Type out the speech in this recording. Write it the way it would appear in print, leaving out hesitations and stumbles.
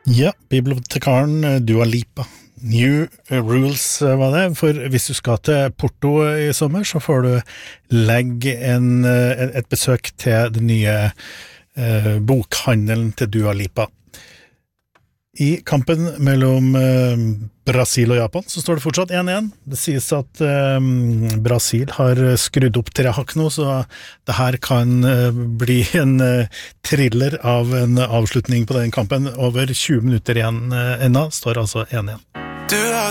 Ja, bibliotekaren Dua Lipa. New Rules var det, for hvis du skal til Porto I sommer, så får du legge et besøk til den nye bokhandelen til Dua Lipa. I kampen mellom Brasil og Japan så står det fortsatt 1-1. Det sies at Brasil har skrudd opp 3 hakk nå, så det her kan bli en thriller av en avslutning på den kampen. Over 20 minutter igjen enda, står altså 1-1. Du har